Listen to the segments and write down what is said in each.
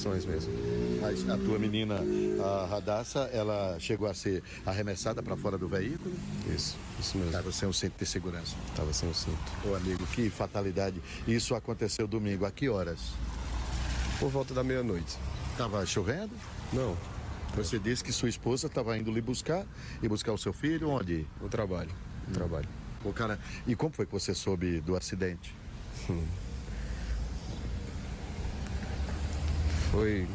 situações mesmo. Mas a tua menina, a Radassa, ela chegou a ser arremessada para fora do veículo? Isso mesmo. Estava sem o cinto de segurança. Estava sem o cinto. Ô amigo, que fatalidade. Isso aconteceu domingo, a que horas? Por volta da meia-noite. Estava chovendo? Não. Você disse que sua esposa estava indo lhe buscar e buscar o seu filho onde? No trabalho. No trabalho. Ô, cara, e como foi que você soube do acidente? Foi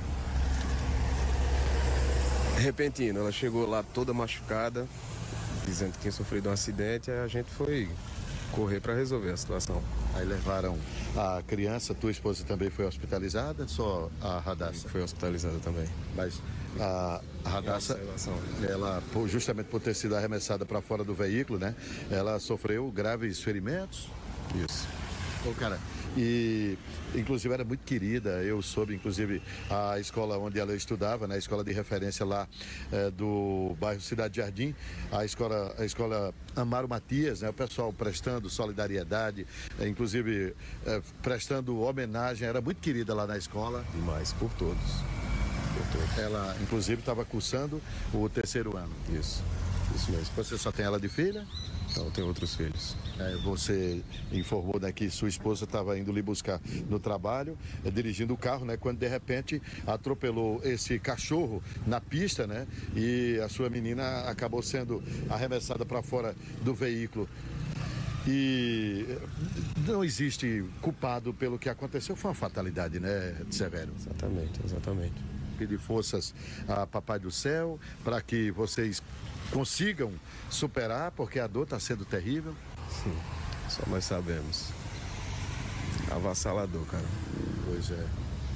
repentino. Ela chegou lá toda machucada, dizendo que tinha sofrido um acidente, aí a gente foi correr para resolver a situação. Aí levaram a criança, tua esposa também foi hospitalizada? Só a Radassa? Foi hospitalizada também. Mas a Radassa, ela, justamente por ter sido arremessada para fora do veículo, né? Ela sofreu graves ferimentos? Isso. Ô, cara, e inclusive era muito querida, eu soube, inclusive, a escola onde ela estudava, né, a escola de referência lá do bairro Cidade Jardim, a escola Amaro Matias, né, o pessoal prestando solidariedade, inclusive prestando homenagem, era muito querida lá na escola. Demais, por todos. Ela, inclusive, estava cursando o 3º ano. Isso mesmo. Você só tem ela de filha? Não, eu tenho outros filhos. Você informou, né, que sua esposa estava indo lhe buscar no trabalho, dirigindo o carro, né, quando de repente atropelou esse cachorro na pista, né, e a sua menina acabou sendo arremessada para fora do veículo. E não existe culpado pelo que aconteceu, foi uma fatalidade, né, Severo? Exatamente. Pedir forças a Papai do Céu para que vocês consigam superar, porque a dor está sendo terrível. Só nós sabemos. Avassalador, cara. Pois é.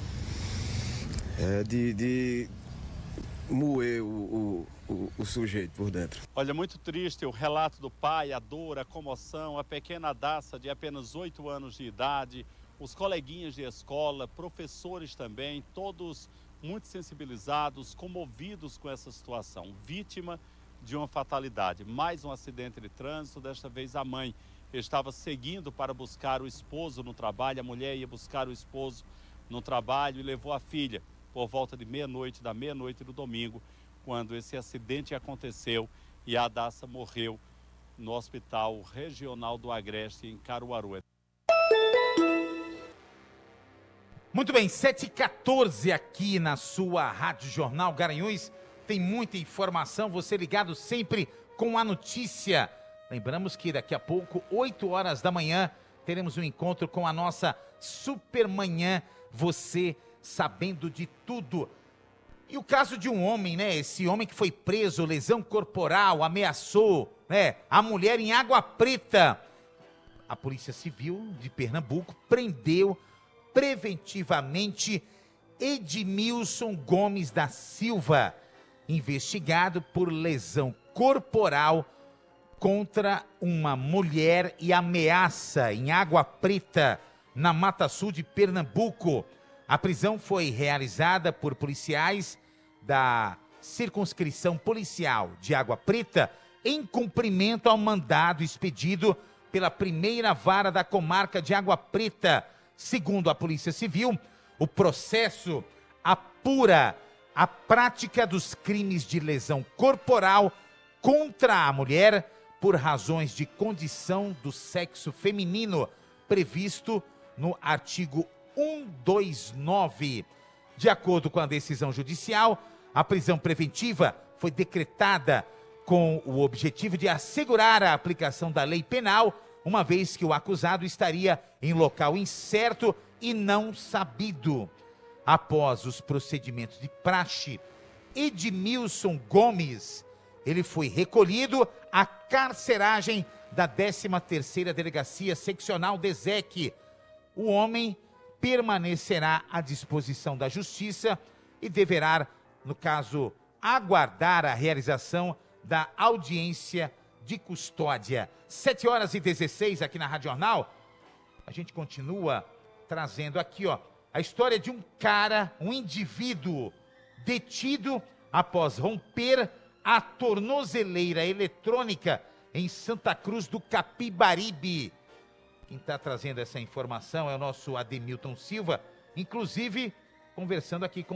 É de moer o sujeito por dentro. Olha, muito triste o relato do pai, a dor, a comoção, a pequena Daça de apenas 8 anos de idade, os coleguinhas de escola, professores também, todos muito sensibilizados, comovidos com essa situação. Vítima de uma fatalidade, mais um acidente de trânsito, desta vez a mãe estava seguindo para buscar o esposo no trabalho, a mulher ia buscar o esposo no trabalho e levou a filha por volta de da meia-noite do domingo, quando esse acidente aconteceu e a Daça morreu no Hospital Regional do Agreste, em Caruaru. Muito bem, 7h14 aqui na sua Rádio Jornal Garanhuns. Tem muita informação, você ligado sempre com a notícia. Lembramos que daqui a pouco, 8 horas da manhã, teremos um encontro com a nossa Supermanhã, você sabendo de tudo. E o caso de um homem, né? Esse homem que foi preso, lesão corporal, ameaçou, né, a mulher em Água Preta. A Polícia Civil de Pernambuco prendeu preventivamente Edmilson Gomes da Silva, investigado por lesão corporal contra uma mulher e ameaça em Água Preta, na Mata Sul de Pernambuco. A prisão foi realizada por policiais da circunscrição policial de Água Preta em cumprimento ao mandado expedido pela primeira vara da comarca de Água Preta. Segundo a Polícia Civil, o processo apura a prática dos crimes de lesão corporal contra a mulher por razões de condição do sexo feminino, previsto no artigo 129. De acordo com a decisão judicial, a prisão preventiva foi decretada com o objetivo de assegurar a aplicação da lei penal, uma vez que o acusado estaria em local incerto e não sabido. Após os procedimentos de praxe, Edmilson Gomes, ele foi recolhido à carceragem da 13ª Delegacia Seccional DESEC. O homem permanecerá à disposição da Justiça e deverá, no caso, aguardar a realização da audiência de custódia. 7h16 aqui na Rádio Jornal. A gente continua trazendo aqui, ó, a história de um cara, um indivíduo detido após romper a tornozeleira eletrônica em Santa Cruz do Capibaribe. Quem está trazendo essa informação é o nosso Ademilton Silva. Inclusive, conversando aqui com